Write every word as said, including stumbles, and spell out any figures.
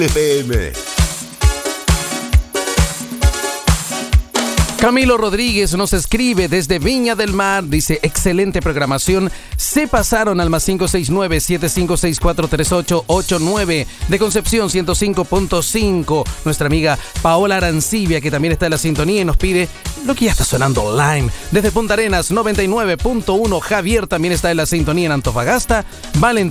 F M. Camilo Rodríguez nos escribe desde Viña del Mar, dice, excelente programación, se pasaron al más cinco seis nueve, siete cinco seis cuatro, tres ocho ocho nueve, de Concepción ciento cinco punto cinco, nuestra amiga Paola Arancibia, que también está en la sintonía y nos pide lo que ya está sonando online, desde Punta Arenas noventa y nueve punto uno, Javier también está en la sintonía en Antofagasta, Valentín